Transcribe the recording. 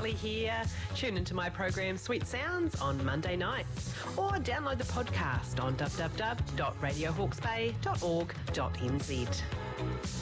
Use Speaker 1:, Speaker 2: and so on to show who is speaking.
Speaker 1: Sally here. Tune into my program Sweet Sounds on Monday nights or download the podcast on www.radiohawksbay.org.nz.